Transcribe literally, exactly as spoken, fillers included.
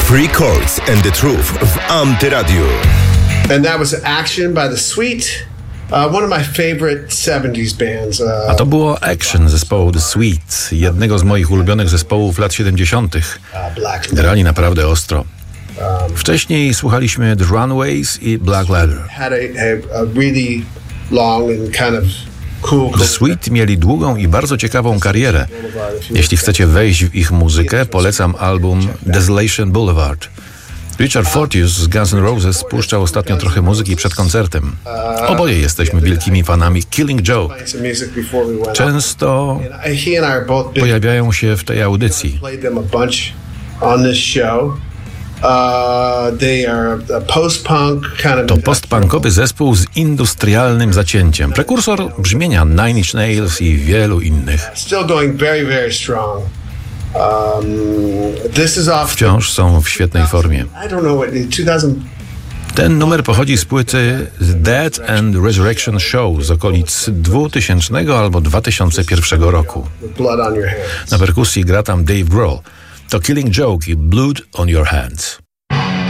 Free Chords and the Truth w Antyradiu. And that was Action by The Sweet, uh, one of my favorite seventies bands. Uh, A to było Action zespołu The Sweet, jednego z moich ulubionych zespołów lat siedemdziesiątych. Grali naprawdę ostro. Wcześniej słuchaliśmy The Runaways i Black Leather. Had a, a, a really long and kind of cool. The Sweet mieli długą i bardzo ciekawą karierę. Jeśli chcecie wejść w ich muzykę, polecam album Desolation Boulevard. Richard Fortus z Guns N' Roses puszczał ostatnio trochę muzyki przed koncertem. Oboje jesteśmy wielkimi fanami Killing Joke. Często pojawiają się w tej audycji. To postpunkowy zespół z industrialnym zacięciem. Prekursor brzmienia Nine Inch Nails i wielu innych. Wciąż są w świetnej formie. Ten numer pochodzi z płyty The Death and Resurrection Show z okolic dwutysięcznego albo dwa tysiące pierwszego roku. Na perkusji gra tam Dave Grohl. To Killing Joke i Blood on Your Hands.